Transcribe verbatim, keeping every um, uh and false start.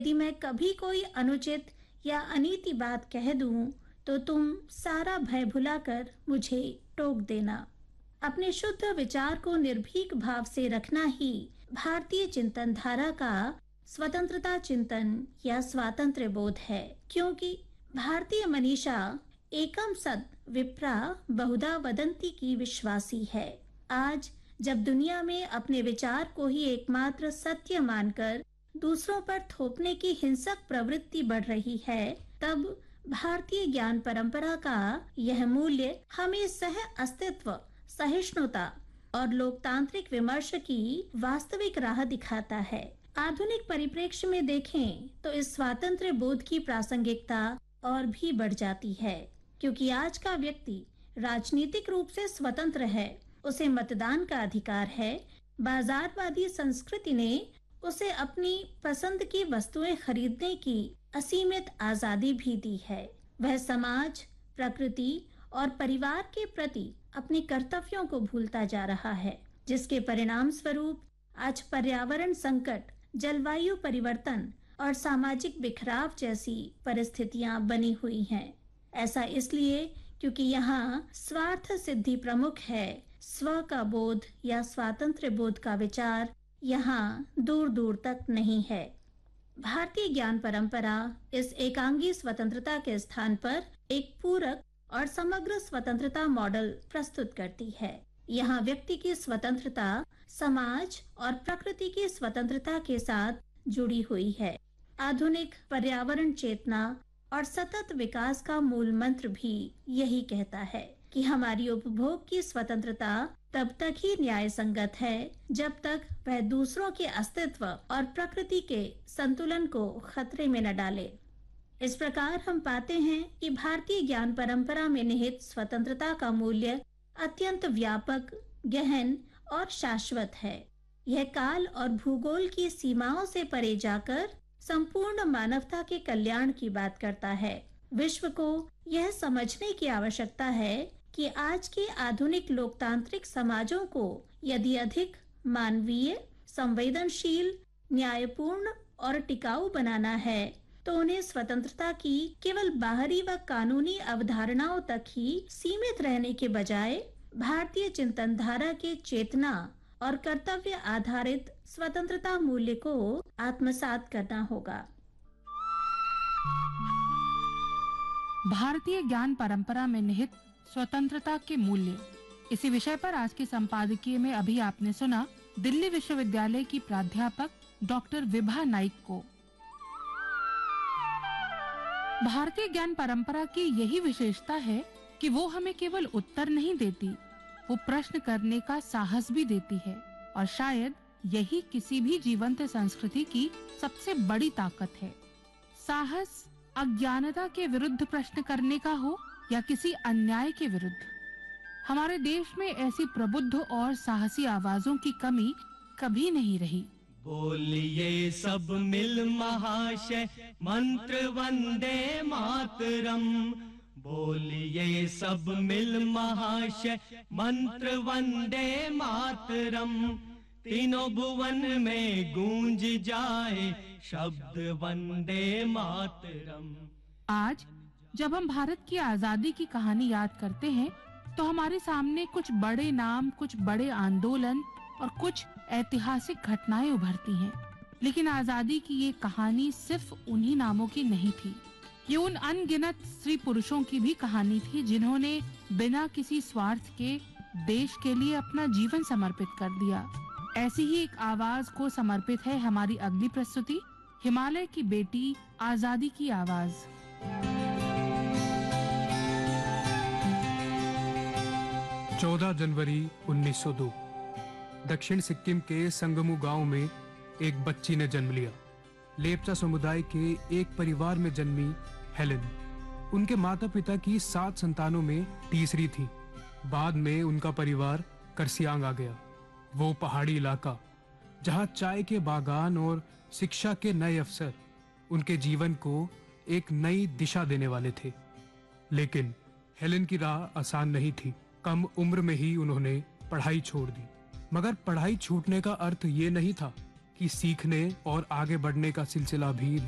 यदि मैं कभी कोई अनुचित या अनीति बात कह दूं, तो तुम सारा भय भुलाकर मुझे टोक देना। अपने शुद्ध विचार को निर्भीक भाव से रखना ही भारतीय चिंतन धारा का स्वतंत्रता चिंतन या स्वातंत्र्य बोध है, क्योंकि भारतीय मनीषा एकम सद विप्रा बहुधा वदंती की विश्वासी है। आज जब दुनिया में अपने विचार को ही एकमात्र सत्य मानकर दूसरों पर थोपने की हिंसक प्रवृत्ति बढ़ रही है, तब भारतीय ज्ञान परंपरा का यह मूल्य हमें सह अस्तित्व, सहिष्णुता और लोकतांत्रिक विमर्श की वास्तविक राह दिखाता है। आधुनिक परिप्रेक्ष्य में देखें तो इस स्वातंत्र्य बोध की प्रासंगिकता और भी बढ़ जाती है, क्योंकि आज का व्यक्ति राजनीतिक रूप से स्वतंत्र है, उसे मतदान का अधिकार है। बाजारवादी संस्कृति ने उसे अपनी पसंद की वस्तुएं खरीदने की असीमित आजादी भी दी है। वह समाज, प्रकृति और परिवार के प्रति अपने कर्तव्यों को भूलता जा रहा है, जिसके परिणाम स्वरूप आज पर्यावरण संकट, जलवायु परिवर्तन और सामाजिक बिखराव जैसी परिस्थितियां बनी हुई हैं। ऐसा इसलिए क्योंकि यहाँ स्वार्थ सिद्धि प्रमुख है। स्व का बोध या स्वातंत्र्य बोध का विचार यहाँ दूर दूर तक नहीं है। भारतीय ज्ञान परंपरा इस एकांगी स्वतंत्रता के स्थान पर एक पूरक और समग्र स्वतंत्रता मॉडल प्रस्तुत करती है। यहाँ व्यक्ति की स्वतंत्रता समाज और प्रकृति की स्वतंत्रता के साथ जुड़ी हुई है। आधुनिक पर्यावरण चेतना और सतत विकास का मूल मंत्र भी यही कहता है कि हमारी उपभोग की स्वतंत्रता तब तक ही न्याय संगत है जब तक वह दूसरों के अस्तित्व और प्रकृति के संतुलन को खतरे में न डाले। इस प्रकार हम पाते हैं कि भारतीय ज्ञान परंपरा में निहित स्वतंत्रता का मूल्य अत्यंत व्यापक, गहन और शाश्वत है। यह काल और भूगोल की सीमाओं से परे जाकर संपूर्ण मानवता के कल्याण की बात करता है। विश्व को यह समझने की आवश्यकता है कि आज के आधुनिक लोकतांत्रिक समाजों को यदि अधिक मानवीय, संवेदनशील, न्यायपूर्ण और टिकाऊ बनाना है, तो उन्हें स्वतंत्रता की केवल बाहरी व कानूनी अवधारणाओं तक ही सीमित रहने के बजाय भारतीय चिंतन धारा के चेतना और कर्तव्य आधारित स्वतंत्रता मूल्य को आत्मसात करना होगा। भारतीय ज्ञान परंपरा में निहित स्वतंत्रता के मूल्य, इसी विषय पर आज के संपादकीय में अभी आपने सुना दिल्ली विश्वविद्यालय की प्राध्यापक डॉक्टर विभा नाइक को। भारतीय ज्ञान परंपरा की यही विशेषता है कि वो हमें केवल उत्तर नहीं देती, वो प्रश्न करने का साहस भी देती है, और शायद यही किसी भी जीवंत संस्कृति की सबसे बड़ी ताकत है। साहस अज्ञानता के विरुद्ध प्रश्न करने का हो या किसी अन्याय के विरुद्ध। हमारे देश में ऐसी प्रबुद्ध और साहसी आवाजों की कमी कभी नहीं रही। बोलिए सब मिल महाशय मंत्र वंदे मातरम, बोलिए सब मिल महाशय मंत्र वंदे मातरम, तीनों भुवन में गूंज जाए शब्द वंदे मातरम। आज जब हम भारत की आजादी की कहानी याद करते हैं, तो हमारे सामने कुछ बड़े नाम, कुछ बड़े आंदोलन और कुछ ऐतिहासिक घटनाएं उभरती हैं। लेकिन आजादी की ये कहानी सिर्फ उन्हीं नामों की नहीं थी। ये उन अनगिनत स्त्री पुरुषों की भी कहानी थी जिन्होंने बिना किसी स्वार्थ के देश के लिए अपना जीवन समर्पित कर दिया। ऐसी ही एक आवाज को समर्पित है हमारी अगली प्रस्तुति, हिमालय की बेटी, आजादी की आवाज। चौदह जनवरी उन्नीस सौ दो, दक्षिण सिक्किम के संगमू गांव में एक बच्ची ने जन्म लिया। लेप्चा समुदाय के एक परिवार में जन्मी हेलेन उनके माता पिता की सात संतानों में तीसरी थी। बाद में उनका परिवार करसियांग आ गया, वो पहाड़ी इलाका जहां चाय के बागान और शिक्षा के नए अवसर उनके जीवन को एक नई दिशा देने वाले थे। लेकिन हेलेन की राह आसान नहीं थी। कम उम्र में ही उन्होंने पढ़ाई छोड़ दी। मगर पढ़ाई छूटने का अर्थ ये नहीं था कि सीखने और आगे बढ़ने का सिलसिला भी